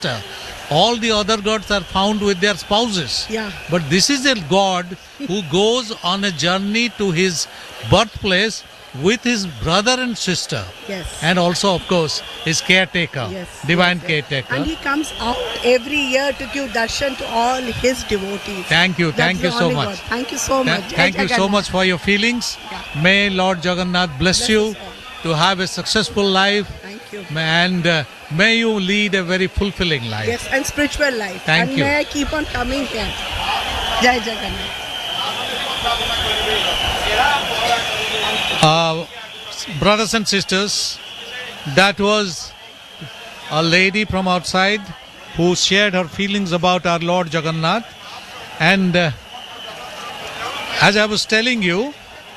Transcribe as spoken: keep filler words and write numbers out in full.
All the other gods are found with their spouses. Yeah. But this is a god who goes on a journey to his birthplace with his brother and sister. Yes. And also, of course, his caretaker, Yes, divine yes, yes. caretaker. And he comes out every year to give darshan to all his devotees. Thank you, That's thank the you so only much. God. Thank you so Tha- much. Jai Thank you so Jagannath. much for your feelings. Yeah. May Lord Jagannath bless Bless you us all. to have a successful life. Thank you. And uh, may you lead a very fulfilling life. Yes, and spiritual life. Thank and you. may I keep on coming here. Jai Jagannath. Uh, brothers and sisters, that was a lady from outside who shared her feelings about our Lord Jagannath. And uh, as I was telling you,